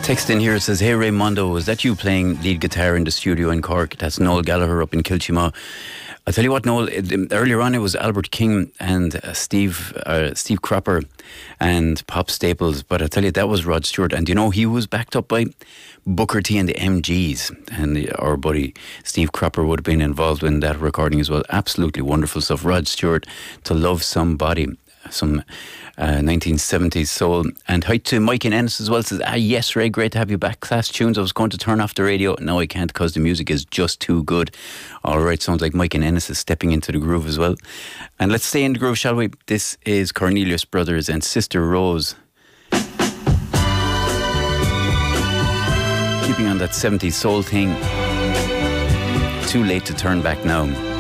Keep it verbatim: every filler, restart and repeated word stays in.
Text in here says, "Hey Raymondo, is that you playing lead guitar in the studio in Cork? That's Noel Gallagher up in Kilchima." I'll tell you what, Noel, earlier on it was Albert King and uh, Steve uh, Steve Cropper and Pop Staples, but I tell you, that was Rod Stewart. And you know, he was backed up by Booker T and the M Gs, and our buddy Steve Cropper would have been involved in that recording as well. Absolutely wonderful stuff. Rod Stewart, To Love Somebody, some uh, nineteen seventies soul. And hi to Mike in Ennis as well. Says, ah yes Ray, great to have you back. Class tunes. I was going to turn off the radio. No, I can't because the music is just too good. Alright, sounds like Mike in Ennis is stepping into the groove as well. And let's stay in the groove, shall we? This is Cornelius Brothers and Sister Rose, keeping on that seventies soul thing. Too late to turn back now.